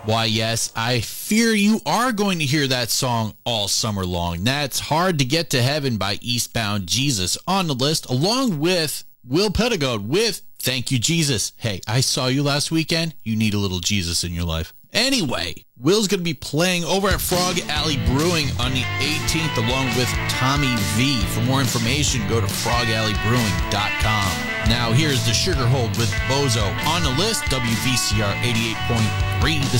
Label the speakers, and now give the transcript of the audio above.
Speaker 1: Why, yes, I fear you are going to hear that song all summer long. That's Hard to Get to Heaven by Eastbound Jesus on the list, along with Will Pettigode with Thank You, Jesus. Hey, I saw you last weekend. You need a little Jesus in your life. Anyway, Will's going to be playing over at Frog Alley Brewing on the 18th, along with Tommy V. For more information, go to frogalleybrewing.com. Now, here's the Sugar Hold with Bozo on the list, WVCR 88.3 The